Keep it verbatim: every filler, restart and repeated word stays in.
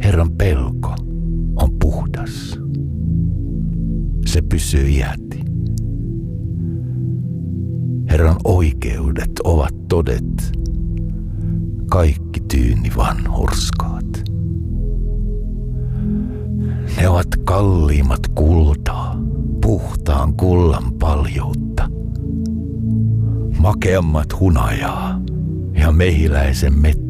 Herran pelko on puhdas. Se pysyy iäti. Herran oikeudet ovat todet, kaikki tyyni vanhurskaat. Ne ovat kalliimmat kultaa, puhtaan kullan paljoutta, makeammat hunajaa ja mehiläisen mettä.